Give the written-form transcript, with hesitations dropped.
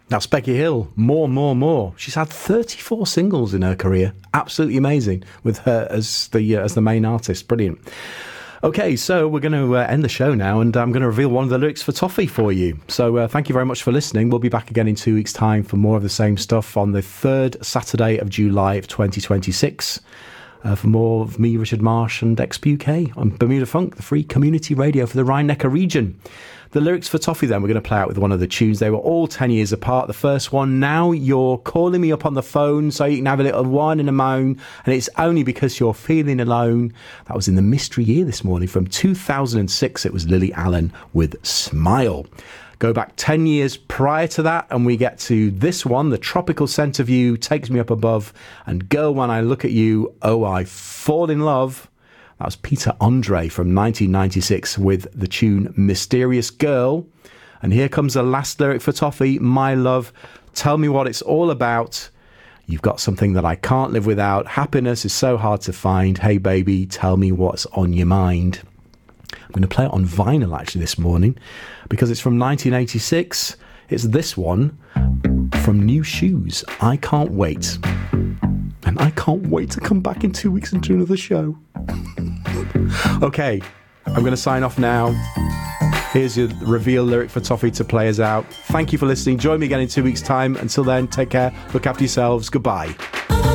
That's Becky Hill. More, more, more. She's had 34 singles in her career. Absolutely amazing, with her as the main artist. Brilliant. Okay, so we're going to end the show now, and I'm going to reveal one of the lyrics for Toffee for you. So thank you very much for listening. We'll be back again in 2 weeks' time for more of the same stuff on the 3rd Saturday of July of 2026. For more of me, Richard Marsh, and XP UK on Bermuda Funk, the free community radio for the Rhine-Neckar region. The lyrics for Toffee, then, we're going to play out with one of the tunes. They were all 10 years apart. The first one, Now You're Calling Me Up on the Phone so you can have a little whine and a moan, and it's only because you're feeling alone. That was in the mystery year this morning from 2006. It was Lily Allen with Smile. Go back 10 years prior to that, and we get to this one, The Tropical Scent of You, Takes Me Up Above, and Girl, When I Look at You, Oh, I Fall in Love. That was Peter Andre from 1996 with the tune Mysterious Girl. And here comes the last lyric for Toffee, My Love, tell me what it's all about. You've got something that I can't live without. Happiness is so hard to find. Hey, baby, tell me what's on your mind. I'm going to play it on vinyl, actually, this morning, because it's from 1986. It's this one from New Shoes, I Can't Wait. And I can't wait to come back in 2 weeks and do another show. Okay, I'm going to sign off now. Here's your reveal lyric for Toffee to play us out. Thank you for listening. Join me again in 2 weeks' time. Until then, take care, look after yourselves. Goodbye.